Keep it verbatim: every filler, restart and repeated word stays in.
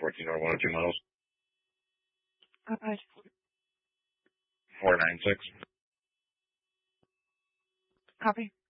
fourteen or one or two miles. Okay. four nine six. Copy.